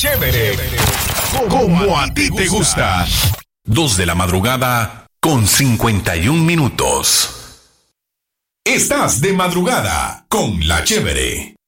Chévere. Como a ti te gusta. 2:51 a.m. Estás de madrugada con La Chévere.